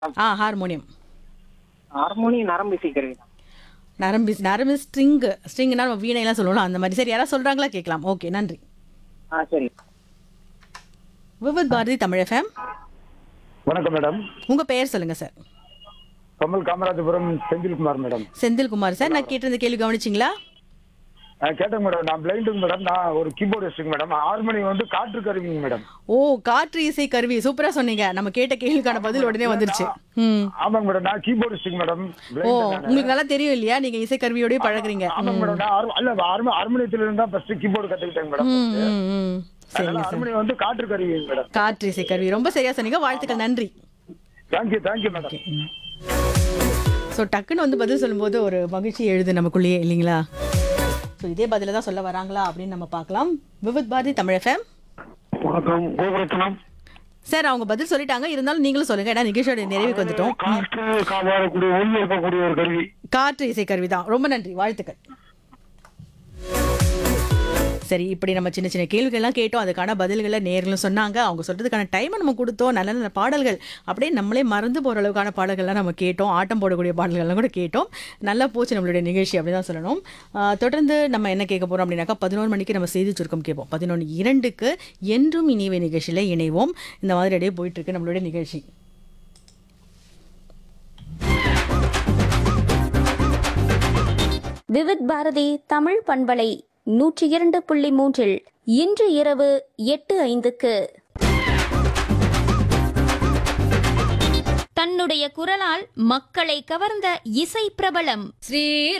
Harmonium. Harmony நரம்பு இசைக்கருவி தான். நரம்பு ஸ்ட்ரிங்னா நம்ம வீணையெல்லாம் சொல்லுவோம் அந்த மாதிரி. சரி, யாராவது சொல்றாங்களா கேட்கலாம். ஓகே, நன்றி. சரி. விவித் பாரதி தமிழ் FM. வணக்கம் மேடம். உங்க பெயர் சொல்லுங்க sir. Kamal Kamarajapuram Senthilkumar madam. Senthilkumar sir, நான் கேட்டிருந்த கேள்வி கவனிச்சிங்களா? கேட்டேங்க மேடம். நான் பிளைண்டுங்க மேடம். நான் ஒரு கீபோர்டிஸ்ட்டுங்க மேடம். ஹார்மோனி வந்து காற்று கருவிங்க மேடம். ஓ, காற்று இசை கருவி. சூப்பரா சொன்னீங்க. நம்ம கேட்ட கேள்விக்கான பதில் உடனே வந்துருச்சு. ஆமாங்க மேடம். நான் கீபோர்டிஸ்ட்டுங்க மேடம். ஓ, உங்களுக்கு நல்லா தெரியும் இல்லையா, நீங்க இசை கருவியோடய பழகுறீங்க. ஆமாங்க மேடம். நான் ஹார்மோனியத்துல இருந்தா ஃபர்ஸ்ட் கீபோர்டு கத்துக்கிட்டேங்க மேடம். சரி சார். ஹார்மோனி வந்து காற்று கருவிங்க மேடம். காற்று இசை கருவி. ரொம்ப சரியா சொன்னீங்க. வாழ்த்துக்கள், நன்றி. Thank you madam. ஸோ டக்குன்னு வந்து பதில் சொல்லும்போது ஒரு மகிழ்ச்சி எழுது நமக்குள்ளேயே இல்லைங்களா? ஸோ இதே பதில தான் சொல்ல வராங்களா அப்படின்னு நம்ம பார்க்கலாம். விவித் பாரதி தமிழ் FM. வணக்கம் கோபுரத்தனம். சார், அவங்க பதில் சொல்லிட்டாங்க. இருந்தாலும் நீங்களும் சொல்லுங்க, ஏன்னா நிகழ்ச்சியோட நிறைவுக்கு வந்துட்டோம். காற்று காவாறக்கூடிய ஒளி எழுப்பக்கூடிய ஒரு கருவி. காற்று இசை கருவி தான். ரொம்ப நன்றி, வாழ்த்துக்கள். சரி, இப்படி நம்ம சின்ன சின்ன கேள்விகள்லாம் கேட்டோம். அதுக்கான பதில்களை நேர்களும் சொன்னாங்க. அவங்க சொல்றதுக்கான டைமை நம்ம கொடுத்தோம். நல்ல நல்ல பாடல்கள், அப்படியே நம்மளே மறந்து போகிற அளவுக்கான பாடல்கள்லாம் நம்ம கேட்டோம். ஆட்டம் போடக்கூடிய பாடல்கள்லாம் கூட கேட்டோம். நல்லா போச்சு நம்மளுடைய நிகழ்ச்சி, அப்படி தான் சொல்லணும். தொடர்ந்து நம்ம என்ன கேட்க போகிறோம் அப்படின்னாக்கா, 11 மணிக்கு நம்ம செய்தி சுருக்கம் கேட்போம். 11:02 என்றும் இனிவே நிகழ்ச்சியில் இணைவோம். இந்த மாதிரி அப்படியே போயிட்டுருக்கு நம்மளுடைய நிகழ்ச்சி. விவித் பாரதி தமிழ் பண்பலை 102.3 இன்று இரவு 8:05 தன்னுடைய குரலால் மக்களை கவர்ந்த இசை பிரபலம் ஸ்ரீ